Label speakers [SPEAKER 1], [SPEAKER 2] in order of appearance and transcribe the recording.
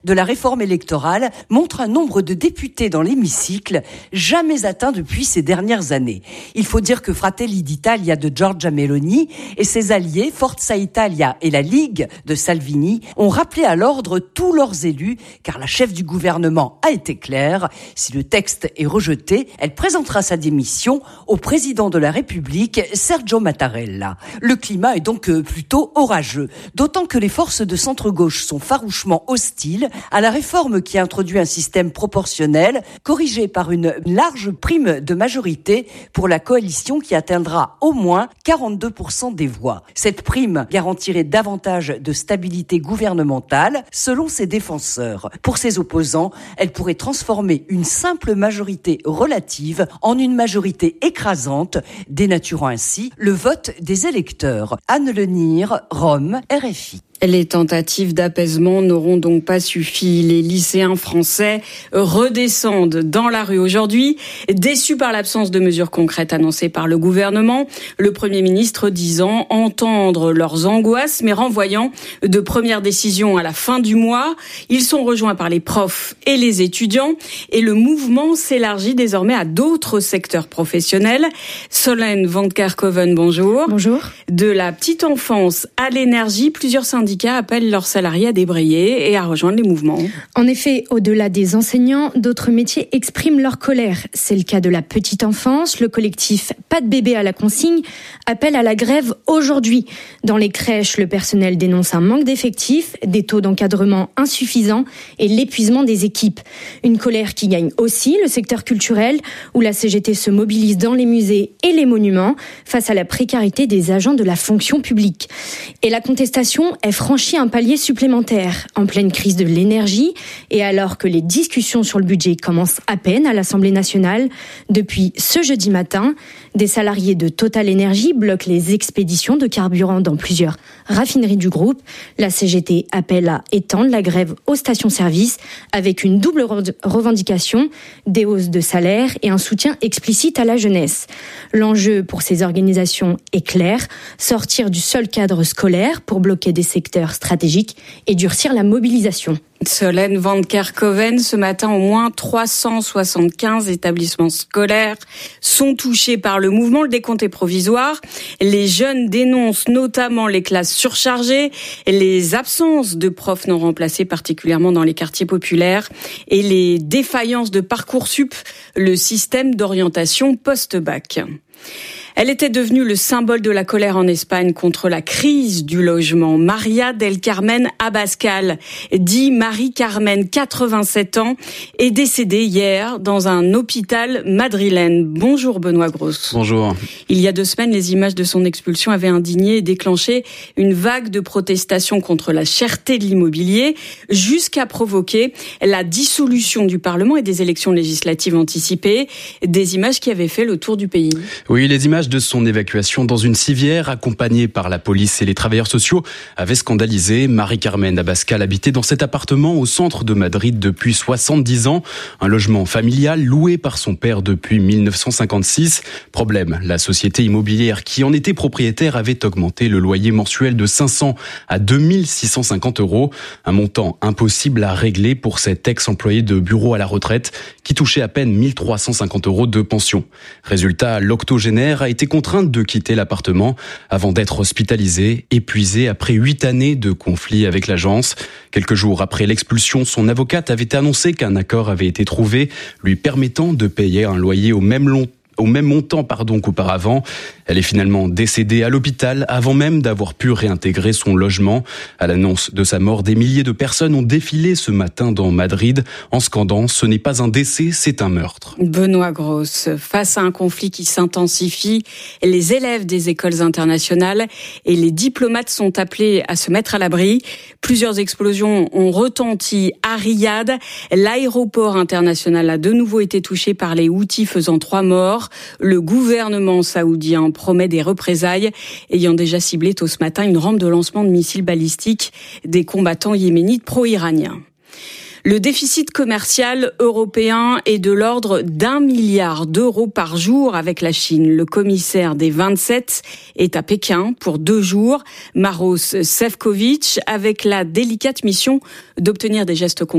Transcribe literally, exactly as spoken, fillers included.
[SPEAKER 1] de la réforme électorale montre un nombre de députés dans l'hémicycle jamais atteint depuis ces dernières années. Il faut dire que Fratelli d'Italia de Giorgia Meloni et ses alliés Forza Italia et la Ligue de Salvini ont rappelé à l'ordre tous leurs élus, car la chef du gouvernement a été claire. Si le texte est rejeté, elle présentera sa démission au président de la République, Sergio Mattarella. Le climat est donc plutôt orageux, d'autant que les forces de centre-gauche sont farouchement hostiles à la réforme qui introduit un système proportionnel corrigé par une large prime de majorité pour la coalition qui atteindra au moins quarante-deux pour cent des voix. Cette prime garantirait davantage de stabilité gouvernementale selon ses défenseurs. Pour ses opposants, elle pourrait transformer une simple majorité relative en une majorité écrasante, dénaturant ainsi le vote des électeurs. Anne Lenire, Rome, R F I.
[SPEAKER 2] Les tentatives d'apaisement n'auront donc pas suffi. Les lycéens français redescendent dans la rue aujourd'hui, déçus par l'absence de mesures concrètes annoncées par le gouvernement. Le Premier ministre disant entendre leurs angoisses, mais renvoyant de premières décisions à la fin du mois. Ils sont rejoints par les profs et les étudiants et le mouvement s'élargit désormais à d'autres secteurs professionnels. Solène Van Kerkhoven, bonjour.
[SPEAKER 3] Bonjour.
[SPEAKER 2] De la petite enfance à l'énergie, plusieurs syndicats appellent leurs salariés à débrayer et à rejoindre les mouvements.
[SPEAKER 3] En effet, au-delà des enseignants, d'autres métiers expriment leur colère. C'est le cas de la petite enfance. Le collectif Pas de bébé à la consigne appelle à la grève aujourd'hui. Dans les crèches, le personnel dénonce un manque d'effectifs, des taux d'encadrement insuffisants et l'épuisement des équipes. Une colère qui gagne aussi le secteur culturel, où la C G T se mobilise dans les musées et les monuments face à la précarité des agents de la fonction publique. Et la contestation est franchit un palier supplémentaire en pleine crise de l'énergie et alors que les discussions sur le budget commencent à peine à l'Assemblée nationale. Depuis ce jeudi matin, des salariés de Total Energy bloquent les expéditions de carburant dans plusieurs raffineries du groupe. La C G T appelle à étendre la grève aux stations-service avec une double revendication, des hausses de salaire et un soutien explicite à la jeunesse. L'enjeu pour ces organisations est clair, sortir du seul cadre scolaire pour bloquer des secteurs stratégiques et durcir la mobilisation.
[SPEAKER 2] Solène Van Kerkhoven, ce matin, au moins trois cent soixante-quinze établissements scolaires sont touchés par le mouvement. Le décompte est provisoire. Les jeunes dénoncent notamment les classes surchargées, les absences de profs non remplacés, particulièrement dans les quartiers populaires, et les défaillances de Parcoursup, le système d'orientation post-bac. Elle était devenue le symbole de la colère en Espagne contre la crise du logement. Maria del Carmen Abascal, dit Marie-Carmen, quatre-vingt-sept ans, est décédée hier dans un hôpital madrilène. Bonjour Benoît Grosse.
[SPEAKER 4] Bonjour.
[SPEAKER 2] Il y a deux semaines, les images de son expulsion avaient indigné et déclenché une vague de protestations contre la cherté de l'immobilier, jusqu'à provoquer la dissolution du Parlement et des élections législatives anticipées. Des images qui avaient fait le tour du pays.
[SPEAKER 4] Oui, les images de son évacuation dans une civière, accompagnée par la police et les travailleurs sociaux, avaient scandalisé. Marie-Carmen Abascal habitait dans cet appartement au centre de Madrid depuis soixante-dix ans. Un logement familial loué par son père depuis mille neuf cent cinquante-six. Problème, la société immobilière qui en était propriétaire avait augmenté le loyer mensuel de cinq cents à deux mille six cent cinquante euros. Un montant impossible à régler pour cet ex-employé de bureau à la retraite qui touchait à peine mille trois cent cinquante euros de pension. Résultat, l'octogénaire a été contrainte de quitter l'appartement avant d'être hospitalisée, épuisée après huit années de conflit avec l'agence. Quelques jours après l'expulsion, son avocate avait annoncé qu'un accord avait été trouvé lui permettant de payer un loyer au même long au même montant pardon qu'auparavant. Elle est finalement décédée à l'hôpital avant même d'avoir pu réintégrer son logement. À l'annonce de sa mort, des milliers de personnes ont défilé ce matin dans Madrid en scandant « Ce n'est pas un décès, c'est un meurtre ».
[SPEAKER 2] Benoît Grosse, face à un conflit qui s'intensifie, les élèves des écoles internationales et les diplomates sont appelés à se mettre à l'abri. Plusieurs explosions ont retenti à Riyad. L'aéroport international a de nouveau été touché par les Houthis, faisant trois morts. Le gouvernement saoudien promet des représailles, ayant déjà ciblé tôt ce matin une rampe de lancement de missiles balistiques des combattants yéménites pro-iraniens. Le déficit commercial européen est de l'ordre d'un milliard d'euros par jour avec la Chine. Le commissaire des vingt-sept est à Pékin pour deux jours. Maroš Šefčovič, avec la délicate mission d'obtenir des gestes concrets